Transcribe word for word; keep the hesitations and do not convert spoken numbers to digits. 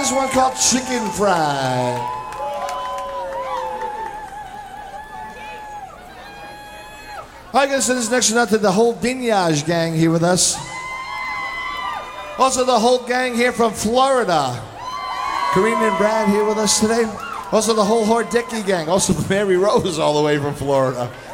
Here's one called Chicken Fried. I'm going to send this next one out to the whole Vineyage gang here with us. Also the whole gang here from Florida. Karina and Brad here with us today. Also the whole Hordecki gang. Also Mary Rose all the way from Florida.